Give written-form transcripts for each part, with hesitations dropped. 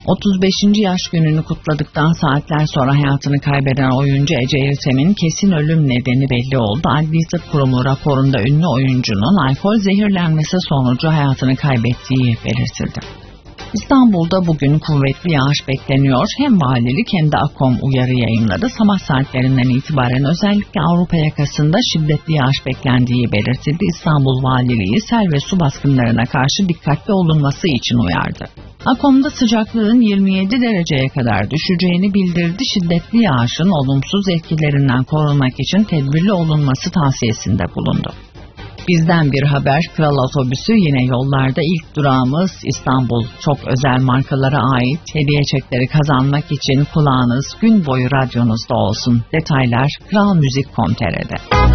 35. yaş gününü kutladıktan saatler sonra hayatını kaybeden oyuncu Ece Erdem'in kesin ölüm nedeni belli oldu. Adli Tıp Kurumu raporunda ünlü oyuncunun alkol zehirlenmesi sonucu hayatını kaybettiği belirtildi. İstanbul'da bugün kuvvetli yağış bekleniyor. Hem valilik hem de AKOM uyarı yayımladı. Sabah saatlerinden itibaren özellikle Avrupa yakasında şiddetli yağış beklendiği belirtildi. İstanbul Valiliği sel ve su baskınlarına karşı dikkatli olunması için uyardı. AKOM'da sıcaklığın 27 dereceye kadar düşeceğini bildirdi. Şiddetli yağışın olumsuz etkilerinden korunmak için tedbirli olunması tavsiyesinde bulundu. Bizden bir haber, Kral Otobüsü yine yollarda. İlk durağımız İstanbul. Çok özel markalara ait hediye çekleri kazanmak için kulağınız gün boyu radyonuzda olsun. Detaylar kralmuzik.com.tr'de.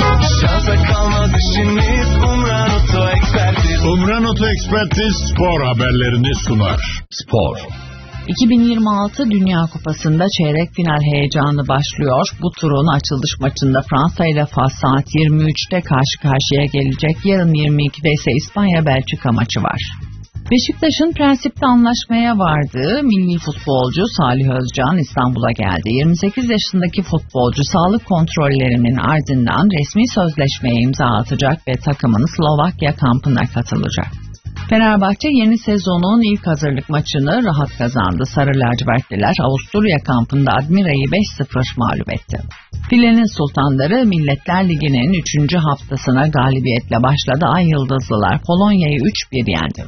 Umran Oto Ekspertiz spor haberlerini sunar. Spor. 2026 Dünya Kupası'nda çeyrek final heyecanı başlıyor. Bu turun açılış maçında Fransa ile Fas saat 23'te karşı karşıya gelecek. Yarın 22'de ise İspanya-Belçika maçı var. Beşiktaş'ın prensipte anlaşmaya vardığı milli futbolcu Salih Özcan İstanbul'a geldi. 28 yaşındaki futbolcu sağlık kontrollerinin ardından resmi sözleşmeye imza atacak ve takımın Slovakya kampına katılacak. Fenerbahçe yeni sezonun ilk hazırlık maçını rahat kazandı. Sarı lacivertliler Avusturya kampında Admira'yı 5-0 mağlup etti. Filenin Sultanları Milletler Ligi'nin 3. haftasına galibiyetle başladı. Ay Yıldızlılar Polonya'yı 3-1 yendi.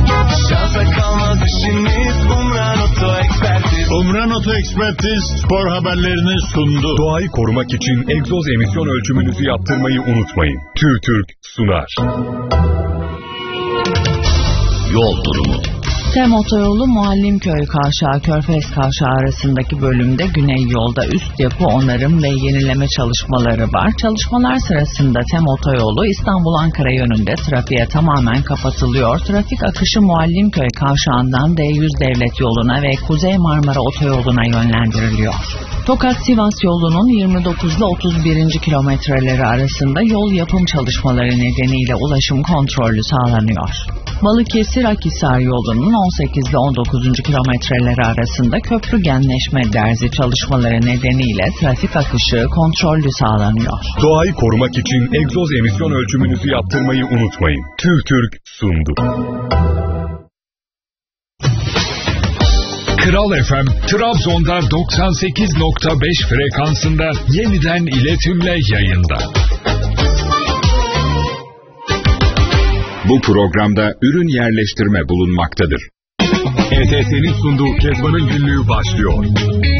Umran Oto Ekspertiz spor haberlerini sundu. Doğayı korumak için egzoz emisyon ölçümünüzü yaptırmayı unutmayın. TÜRK sunar. Yol durumu. TEM otoyolu Muallimköy Kavşağı Körfez Kavşağı arasındaki bölümde Güney yolda üst yapı onarım ve yenileme çalışmaları var. Çalışmalar sırasında TEM otoyolu İstanbul-Ankara yönünde trafiğe tamamen kapatılıyor. Trafik akışı Muallimköy Kavşağı'ndan D100 devlet yoluna ve Kuzey Marmara otoyoluna yönlendiriliyor. Tokat-Sivas yolunun 29 ile 31. kilometreleri arasında yol yapım çalışmaları nedeniyle ulaşım kontrollü sağlanıyor. Balıkesir-Akhisar yolunun 18 ile 19. kilometreleri arasında köprü genleşme derzi çalışmaları nedeniyle trafik akışı kontrollü sağlanıyor. Doğayı korumak için egzoz emisyon ölçümünüzü yaptırmayı unutmayın. TÜRK sundu. Kral FM, Trabzon'da 98.5 frekansında yeniden iletimle yayında. Bu programda ürün yerleştirme bulunmaktadır. ETS'nin sunduğu Kezban'ın günlüğü başlıyor.